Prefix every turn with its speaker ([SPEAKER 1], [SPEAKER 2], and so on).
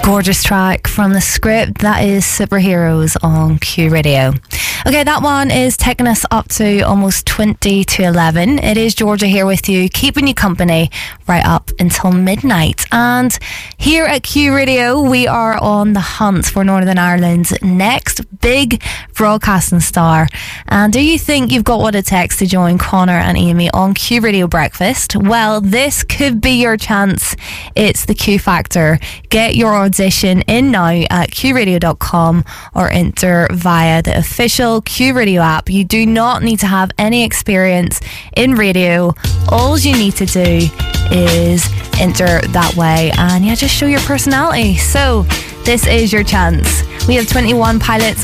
[SPEAKER 1] Gorgeous track from the script. That is Superheroes on Q Radio. Okay, that one is taking us up to almost 20 to 11. It is Georgia here with you, keeping you company right up until midnight. And here at Q Radio, we are on the hunt for Northern Ireland's next big broadcasting star. And do you think you've got what it takes to join Connor and Amy on Q Radio Breakfast? Well, this could be your chance. It's the Q Factor. Get your audition in now at qradio.com or enter via the official Q Radio app. You do not need to have any experience in radio. All you need to do is enter that way and just show your personality. So this is your chance. We have 21 pilots